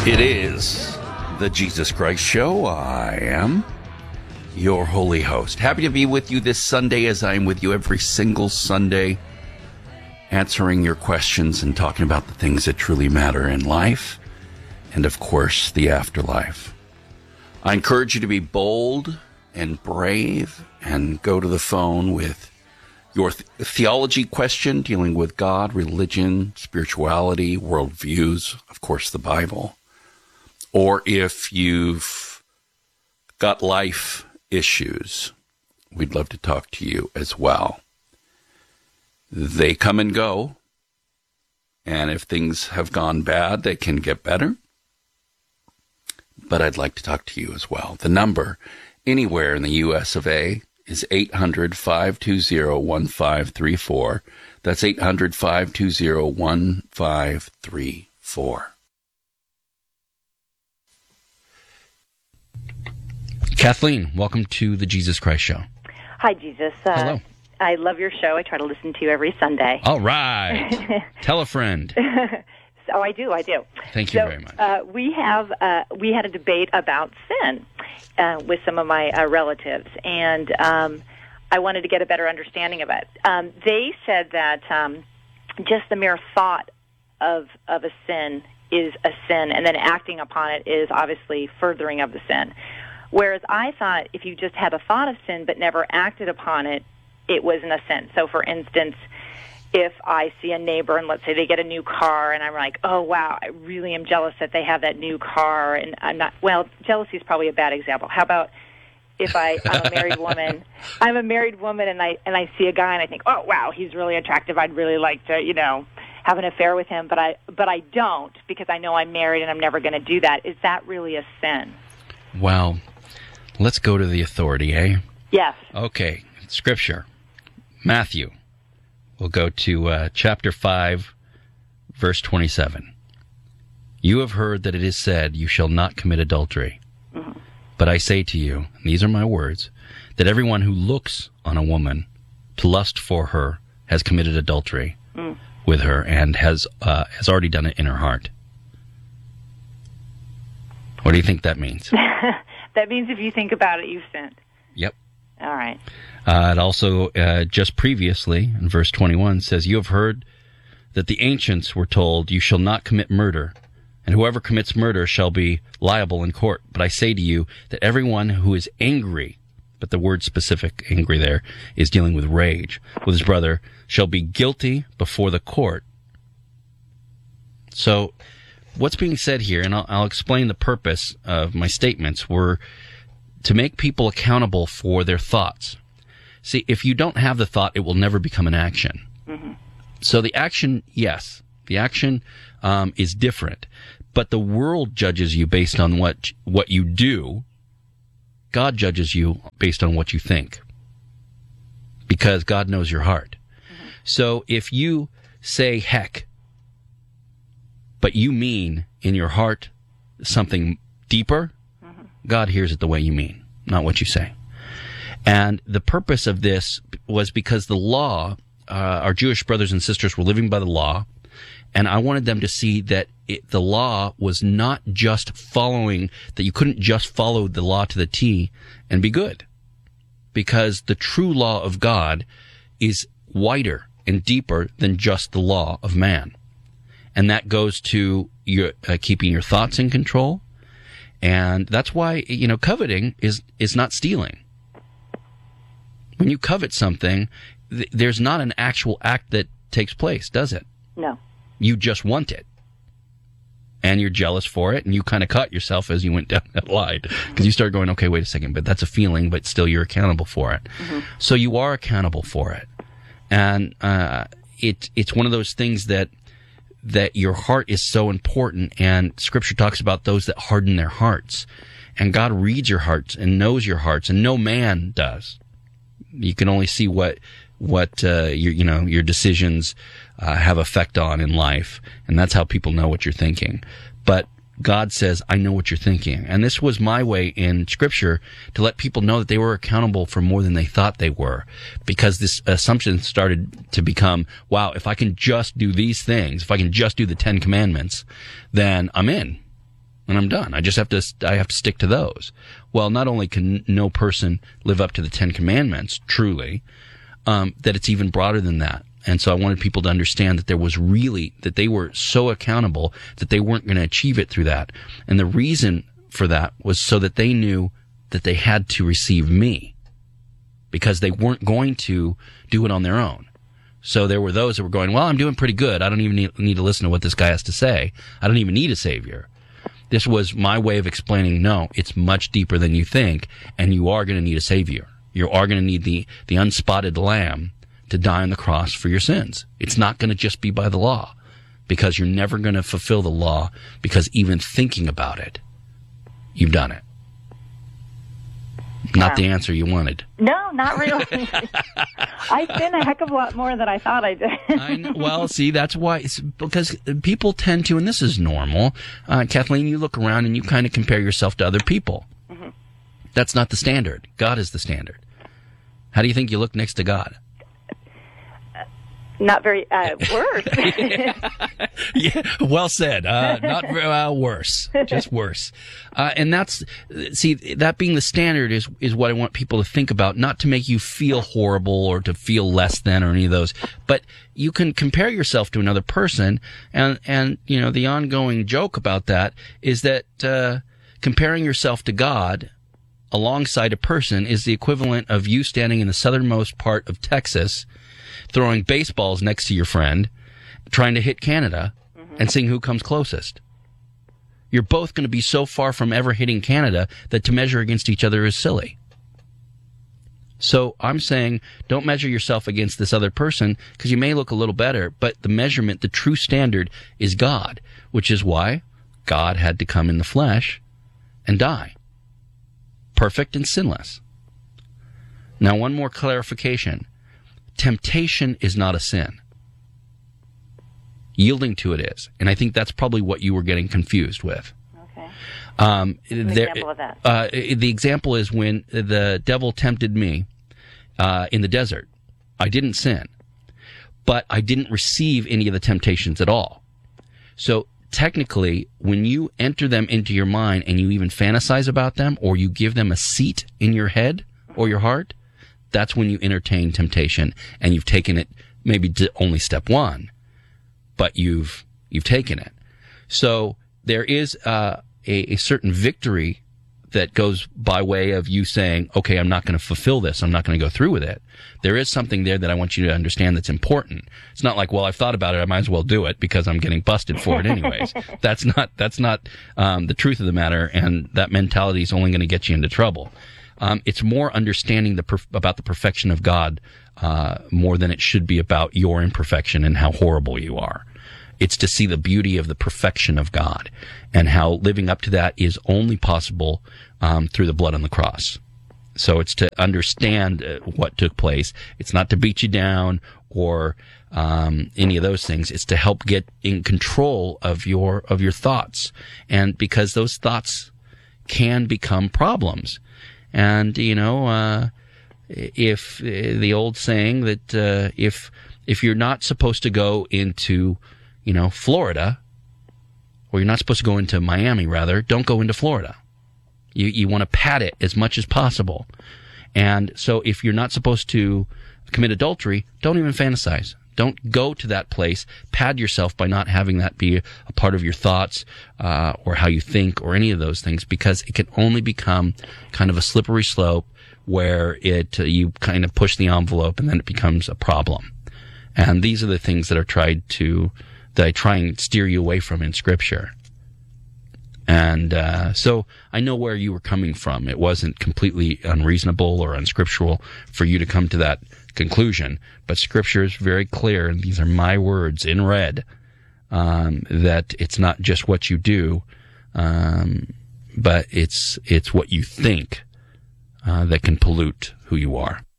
It is the Jesus Christ Show. I am your holy host. Happy to be with you this Sunday, as I am with you every single Sunday, answering your questions and talking about the things that truly matter in life and, of course, the afterlife. I encourage you to be bold and brave and go to the phone with your theology question dealing with God, religion, spirituality, worldviews, of course, the Bible. Or if you've got life issues, we'd love to talk to you as well. They come and go, and if things have gone bad, they can get better. But I'd like to talk to you as well. The number anywhere in the U.S. of A. is 800-520-1534. That's 800-520-1534. Kathleen, welcome to the Jesus Christ Show. Hi, Jesus. Hello. I love your show. I try to listen to you every Sunday. All right. Tell a friend. Oh, I do. Thank you very much. We had a debate about sin with some of my relatives, and I wanted to get a better understanding of it. They said that just the mere thought of a sin is a sin, and then acting upon it is obviously furthering of the sin. Whereas I thought if you just had a thought of sin but never acted upon it, it wasn't a sin. So, for instance, if I see a neighbor and let's say they get a new car and I'm like, oh, wow, I really am jealous that they have that new car, and I'm not, well, jealousy is probably a bad example. How about if I'm a married woman, and I see a guy and I think, oh, wow, he's really attractive. I'd really like to, have an affair with him, but I don't because I know I'm married and I'm never going to do that. Is that really a sin? Well, let's go to the authority, eh? Yes. Okay. Scripture. Matthew. We'll go to chapter 5, verse 27. You have heard that it is said, you shall not commit adultery. Mm-hmm. But I say to you, and these are my words, that everyone who looks on a woman to lust for her has committed adultery with her and has already done it in her heart. What do you think that means? That means if you think about it, you've sinned. Yep. All right. It also, just previously, in verse 21, says, you have heard that the ancients were told, you shall not commit murder, and whoever commits murder shall be liable in court. But I say to you that everyone who is angry, but the word specific angry there is dealing with rage, with his brother, shall be guilty before the court. So, what's being said here, and I'll explain the purpose of my statements, were to make people accountable for their thoughts. See, if you don't have the thought, it will never become an action. Mm-hmm. So the action, yes, the action is different, but the world judges you based on what you do. God judges you based on what you think, because God knows your heart. Mm-hmm. So if you say heck, but you mean in your heart something deeper, God hears it the way you mean, not what you say. And the purpose of this was because the law, our Jewish brothers and sisters were living by the law, and I wanted them to see that the law was not just following, that you couldn't just follow the law to the T and be good. Because the true law of God is wider and deeper than just the law of man. And that goes to your keeping your thoughts in control. And that's why, coveting is not stealing. When you covet something, there's not an actual act that takes place, does it? No. You just want it. And you're jealous for it, and you kind of caught yourself as you went down that line. Because you start going, okay, wait a second, but that's a feeling, but still you're accountable for it. Mm-hmm. So you are accountable for it. And it's one of those things that your heart is so important, and Scripture talks about those that harden their hearts. And God reads your hearts and knows your hearts, and no man does. You can only see what your decisions have effect on in life, and that's how people know what you're thinking. But God says, I know what you're thinking. And this was my way in Scripture to let people know that they were accountable for more than they thought they were. Because this assumption started to become, wow, if I can just do these things, if I can just do the 10 Commandments, then I'm in. and I'm done. I have to stick to those. Well, not only can no person live up to the 10 Commandments, truly, that it's even broader than that. And so I wanted people to understand that that they were so accountable that they weren't going to achieve it through that. And the reason for that was so that they knew that they had to receive me, because they weren't going to do it on their own. So there were those that were going, well, I'm doing pretty good. I don't even need to listen to what this guy has to say. I don't even need a savior. This was my way of explaining, no, it's much deeper than you think, and you are going to need a savior. You are going to need the unspotted lamb to die on the cross for your sins. It's not going to just be by the law, because you're never going to fulfill the law, because even thinking about it, you've done it. Not the answer you wanted. No, not really. I sin a heck of a lot more than I thought I did. Well, see, that's why. Because people tend to, and this is normal. Kathleen, you look around and you kind of compare yourself to other people. Mm-hmm. That's not the standard. God is the standard. How do you think you look next to God? Not very worse. Yeah, well said. Not worse, just worse. And that being the standard is what I want people to think about, not to make you feel horrible or to feel less than or any of those, but you can compare yourself to another person, and you know, the ongoing joke about that is that comparing yourself to God alongside a person is the equivalent of you standing in the southernmost part of Texas, throwing baseballs next to your friend, trying to hit Canada, and seeing who comes closest. You're both going to be so far from ever hitting Canada that to measure against each other is silly. So I'm saying, don't measure yourself against this other person, because you may look a little better, but the measurement, the true standard, is God, which is why God had to come in the flesh and die. Perfect and sinless. Now, one more clarification. Temptation is not a sin. Yielding to it is. And I think that's probably what you were getting confused with. Okay. An example of that. The example is when the devil tempted me in the desert. I didn't sin, but I didn't receive any of the temptations at all. So technically, when you enter them into your mind and you even fantasize about them, or you give them a seat in your head or your heart, that's when you entertain temptation, and you've taken it maybe to only step one, but you've taken it. So there is a certain victory that goes by way of you saying, okay, I'm not going to fulfill this. I'm not going to go through with it. There is something there that I want you to understand that's important. It's not like, well, I've thought about it, I might as well do it because I'm getting busted for it anyways. That's not the truth of the matter, and that mentality is only going to get you into trouble. It's more understanding about the perfection of God more than it should be about your imperfection and how horrible you are. It's to see the beauty of the perfection of God and how living up to that is only possible through the blood on the cross. So it's to understand what took place. It's not to beat you down or any of those things. It's to help get in control of your thoughts, and because those thoughts can become problems. And, you know, if the old saying that if you're not supposed to go into, you know, Florida, or you're not supposed to go into Miami, rather, don't go into Florida. You want to pad it as much as possible. And so if you're not supposed to commit adultery, don't even fantasize. Don't go to that place. Pad yourself by not having that be a part of your thoughts or how you think or any of those things, because it can only become kind of a slippery slope where you kind of push the envelope and then it becomes a problem. And these are the things that I try and steer you away from in Scripture. And so I know where you were coming from. It wasn't completely unreasonable or unscriptural for you to come to that conclusion, but Scripture is very clear, and these are my words in red, that it's not just what you do, but it's what you think that can pollute who you are.